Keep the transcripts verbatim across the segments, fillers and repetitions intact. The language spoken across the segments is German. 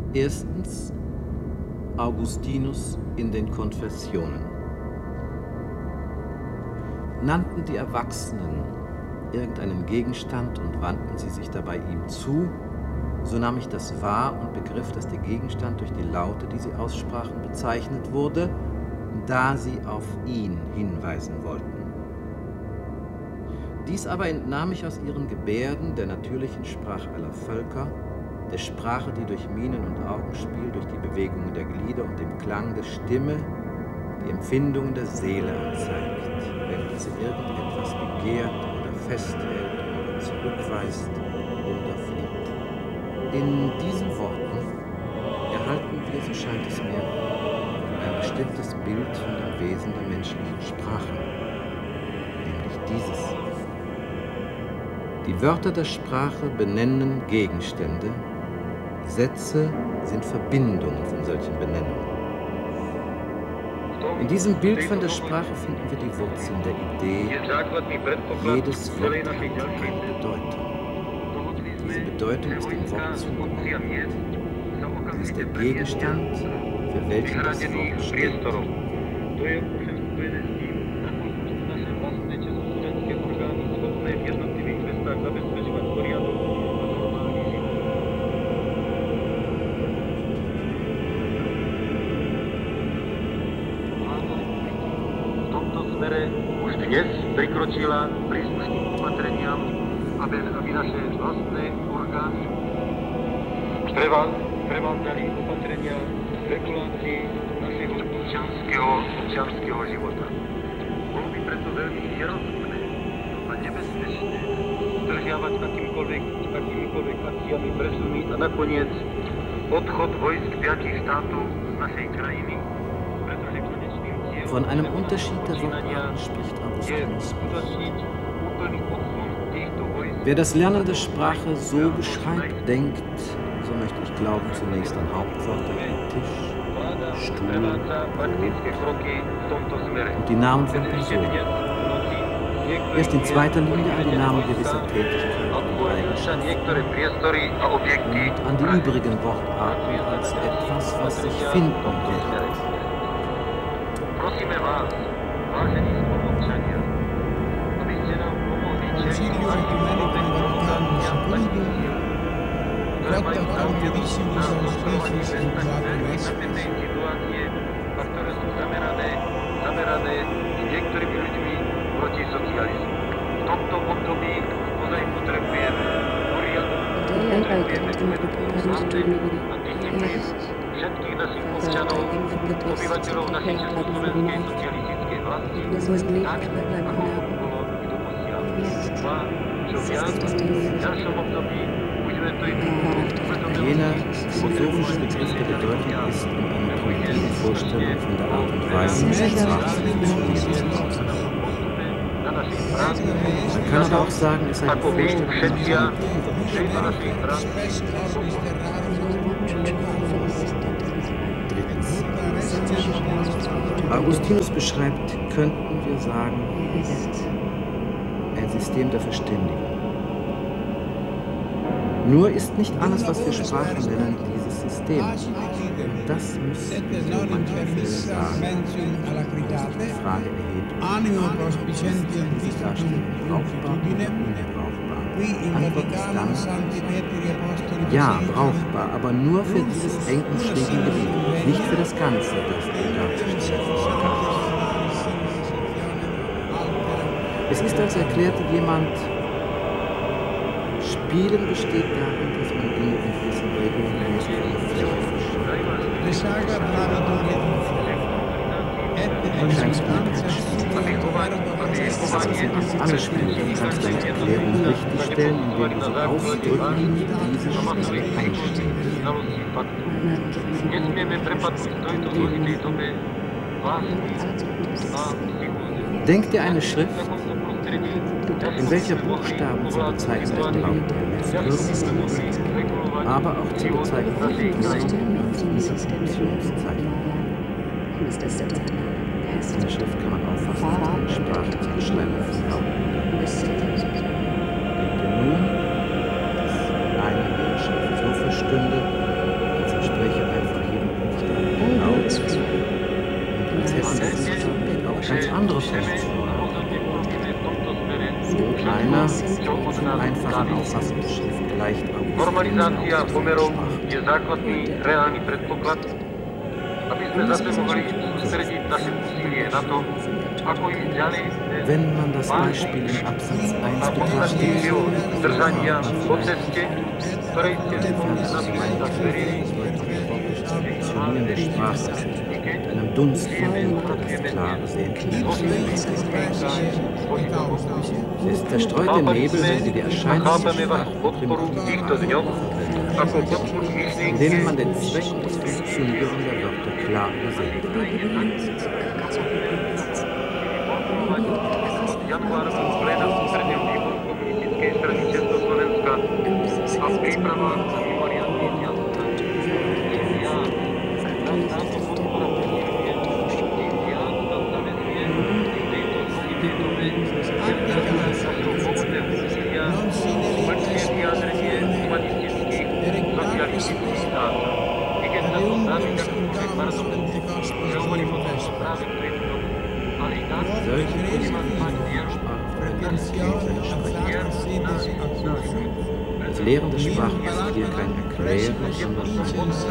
Erstens Augustinus in den Konfessionen. Nannten die Erwachsenen irgendeinen Gegenstand und wandten sie sich dabei ihm zu, so nahm ich das wahr und begriff, dass der Gegenstand durch die Laute, die sie aussprachen, bezeichnet wurde, da sie auf ihn hinweisen wollten. Dies aber entnahm ich aus ihren Gebärden, der natürlichen Sprache aller Völker, der Sprache, die durch Mienen und Augenspiel, durch die Bewegungen der Glieder und dem Klang der Stimme die Empfindungen der Seele anzeigt, wenn diese irgendetwas begehrt oder festhält oder zurückweist oder flieht. In diesen Worten erhalten wir, so scheint es mir, ein bestimmtes Bild von dem Wesen der menschlichen Sprache, nämlich dieses. Die Wörter der Sprache benennen Gegenstände, Sätze sind Verbindungen von solchen Benennungen. In diesem Bild von der Sprache finden wir die Wurzeln der Idee, jedes Wort hat eine Bedeutung. Diese Bedeutung ist dem Wort zugeordnet. Sie ist der Gegenstand, für welchen das Wort steht. Už dnes prikročila príslušným opatreniam, aby, aby naše vlastné orgány prevádzali opatrenia regulácii našeho občanského, občanského života. Bolo by preto veľmi nerozumné a nebezpečné zdržiavať akýmkoľvek, akýmikoľvek akciami presuny a nakoniec odchod vojsk piatich štátov z našej krajiny. Von einem Unterschied der Wortwahl spricht Augustinus. Wer das Lernen der Sprache so beschreibt, denkt, so möchte ich glauben, zunächst an Hauptwörter wie Tisch, Stuhl, Brot und die Namen von Personen. Erst in zweiter Linie an die Namen gewisser Tätigkeiten und Eigenschaften und an die übrigen Wortarten als etwas, was sich finden wird. Prosíme vás, vážení spoluobčania, aby ste nám pomohli čeliť akýmkoľvek provokátniam vlastných síl, ktoré majú záujem na obchodovanie bez napätej situácie a ktoré sú zamerané, zamerané s niektorými ľuďmi proti socializmu. V tomto období ozaj potrebujeme poriadok, potrebujeme a disciplínu všetkých našich občanov, obyvateľov našej Československej socialistickej vlasti, tak, ako bolo i doposiaľ. A čo viac, v ďalšom období budeme to Jener philosophische Begriff der Bedeutung ist in einer primitiven Vorstellung von der Art und Weise, wie Sprache funktioniert. Man kann aber auch sagen, es sei eine Vorstellung von Drittens. Augustinus beschreibt, könnten wir sagen, ein System der Verständigung. Nur ist nicht alles, was wir Sprache nennen, dieses System. Und das müssen wir in manchen Fällen sagen. Dass die Frage erhebt, ist diese Darstellung brauchbar oder unbrauchbar? Antwort ist dann, ja, brauchbar, aber nur für dieses eng umschriebene Gebiet, nicht für das Ganze, das die darzustellen ist. Es ist, als erklärte jemand, Spielen besteht darin, dass man Dinge in gewissen Regeln muss alle Spiele, du kannst deine Erklärung richtig stellen, indem du so ausdrücklich diese Spiele einstehen. Denk dir eine Schrift, in welcher Buchstaben sie bezeichnet haben, aber auch zu bezeichnen Diese Schrift kann man auffassen als eine Sprache zur Beschreibung von Glauben. Denkt ihr nun, dass eine jede Schrift so verstünde, als entspricht Männer von einfachen Auffassungsschrift gleicht Normalizácia pomerov je základný reálny predpoklad, aby sme zase mohli sústrediť naše úsilie na to, ako ísť ďalej. Wenn man das Beispiel in Absatz eins betrachtet, zdržania po ceste, ktorej ste spolu s nami zaverili, funktionierende Sprache mit einem Dunstfilm, der das klare Sehen Es ist zerstreuter Nebel, wenn Sie die Erscheinungssprache in denen man den Zweck und das Funktionieren der Wörter klar übersehen kann. Das Lehren der Sprache ist hier kein Erklären, sondern ein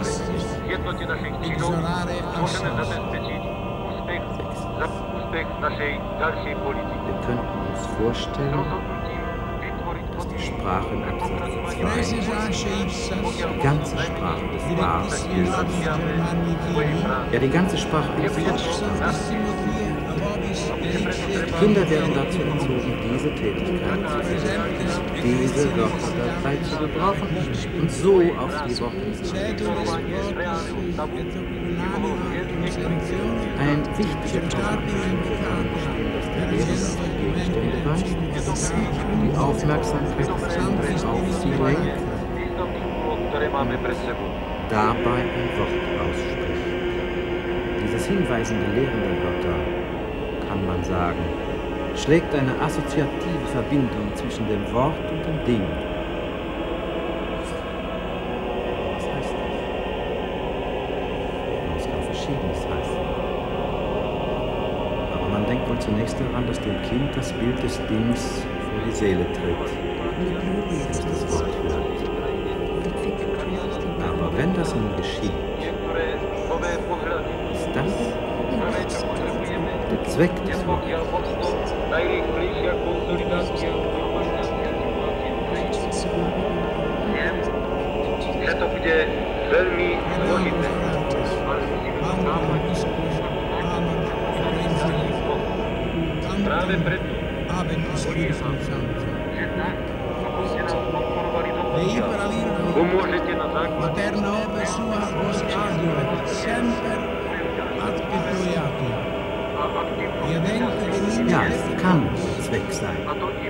Wir könnten uns vorstellen, dass die Sprache in Absatz zwei die ganze Sprache des Wahres ist, ja die ganze Sprache eines Volksstandes. Kinder werden dazu erzogen, diese Tätigkeit zu verrichten, diese Wörter zu gebrauchen und so auf die Worte des Landes. Ein wichtiger Punkt ist, dass der Lehrer auf die Gegenstände weist, die Aufmerksamkeit des Kindes auf sie lenkt, dabei ein Wort ausspricht. Dieses hinweisende Lehren der Wörter, kann man sagen, schlägt eine assoziative Verbindung zwischen dem Wort und dem Ding. Was heißt das? Das kann Verschiedenes heißen. Aber man denkt wohl zunächst daran, dass dem Kind das Bild des Dings vor die Seele tritt, wenn es das Wort hört. Aber wenn das nun geschieht, ist das der Zweck des Wortes. Že to bude veľmi zložité, ale musíme to chápať. Práve preto hovorím vám, že tak, ako ste nás podporovali do posiaľ, pomôžete na základe Ja, es kann ein Zweck sein.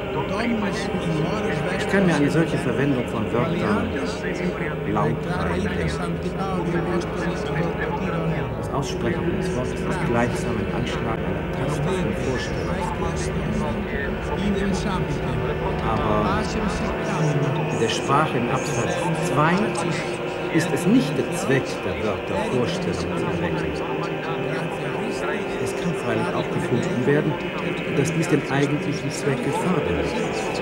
Ich kann mir eine solche Verwendung von Wörtern laut reinbringen. Das Aussprechen eines Wortes ist gleichsam ein Anschlag einer tastlichen Vorstellungskraft. Aber in der Sprache in Absatz zwei ist es nicht der Zweck der Wörter, Vorstellung zu erwecken. Es kann freilich auch gefunden werden, dass dies dem eigentlichen Zwecke förderlich ist.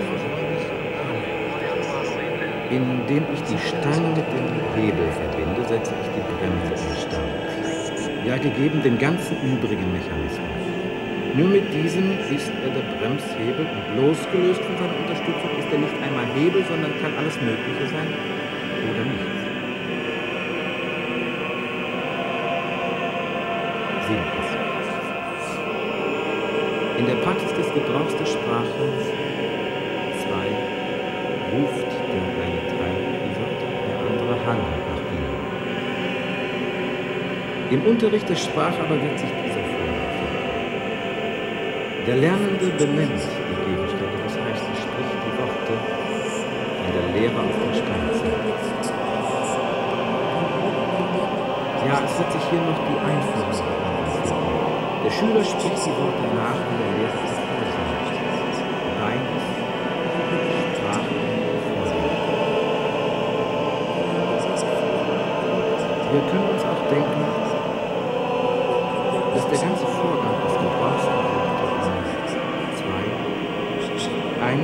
Indem ich die Stange mit dem Hebel verbinde, setze ich die Bremse instand. Ja, gegeben den ganzen übrigen Mechanismus. Nur mit diesem ist er der Bremshebel und losgelöst von seiner Unterstützung ist er nicht einmal Hebel, sondern kann alles Mögliche sein oder nichts. Siebtens. In der Praxis des Gebrauchs der Sprache zwei ruft der eine treibt die Wörter, der andere handelt nach ihnen. Im Unterricht der Sprache aber wird sich dieser Vorgang finden. Der Lernende benennt die Gegenstände, das heißt, er spricht die Worte, die der Lehrer auf den Stand setzt. Ja, es wird sich hier noch die Einführung finden. Der Schüler spricht die Worte nach, wie der Lehrer es vorsagt. Beides Sprache und Vorsicht. Wir können uns auch denken, dass der ganze Vorgang des Gebrauchs der Wörter zwei eine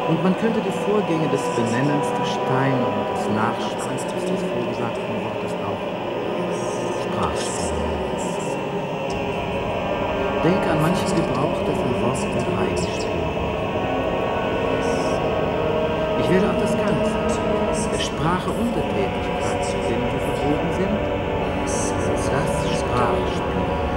Und man könnte die Vorgänge des Benennens der Steine und des Nachschreibens des vorgesagten Wortes auch Sprachspiel nennen. Denke an manchen Gebrauch, der von Wort und Reihe gespielt wurde. Ich werde auch das Ganze, der Sprache und der Tätigkeit, zu denen wir verboten sind, als das Sprachspiel